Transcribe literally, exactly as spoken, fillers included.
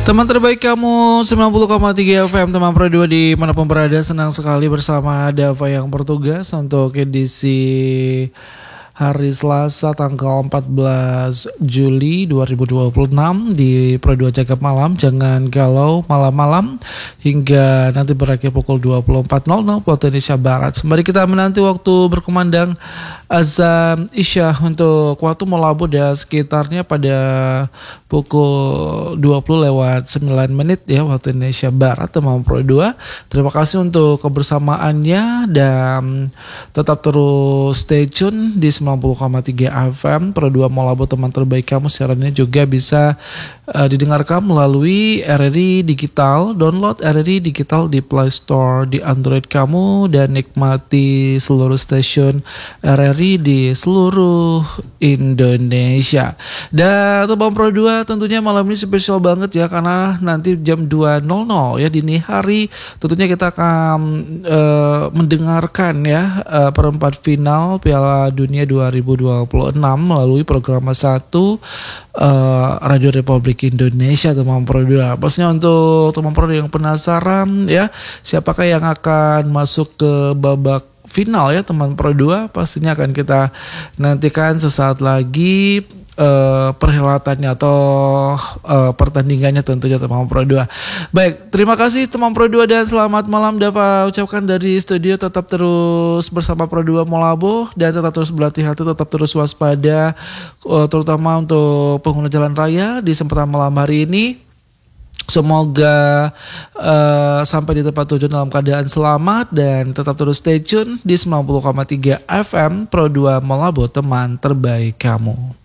Teman terbaik kamu sembilan puluh koma tiga F M, teman Pro dua di manapun berada, senang sekali bersama Dava yang bertugas untuk edisi hari Selasa tanggal empat belas Juli dua ribu dua puluh enam di Pro dua Cakap Malam. Jangan galau malam-malam hingga nanti berakhir pukul dua puluh empat nol nol waktu Indonesia Barat. Sembari kita menanti waktu berkumandang azan Isya untuk waktu Molabu dan sekitarnya pada pukul dua puluh lewat sembilan menit ya waktu Indonesia Barat, teman Pro dua. Terima kasih untuk kebersamaannya dan tetap terus stay tune di sembilan puluh koma tiga F M Pro dua Molabu, teman terbaik kamu. Siarannya juga bisa uh, didengarkan melalui R R I Digital. Download R R I Digital di Play Store di Android kamu dan nikmati seluruh stasiun R R I di seluruh Indonesia. Dan teman Pro dua, tentunya malam ini spesial banget ya, karena nanti jam dua nol nol ya dini hari tentunya kita akan uh, mendengarkan ya uh, perempat final Piala Dunia dua ribu dua puluh enam melalui program satu uh, Radio Republik Indonesia, teman Pro dua. Pastinya untuk teman Pro yang penasaran ya siapakah yang akan masuk ke babak final ya teman Pro dua, pastinya akan kita nantikan sesaat lagi uh, perhelatannya atau uh, pertandingannya tentunya teman Pro dua. Baik, terima kasih teman Pro dua dan selamat malam dapat ucapkan dari studio. Tetap terus bersama Pro dua Molabu dan tetap terus berhati-hati, tetap terus waspada uh, terutama untuk pengguna jalan raya di kesempatan malam hari ini. Semoga uh, sampai di tempat tujuan dalam keadaan selamat dan tetap terus stay tune di sembilan puluh koma tiga F M Pro dua Molabu, teman terbaik kamu.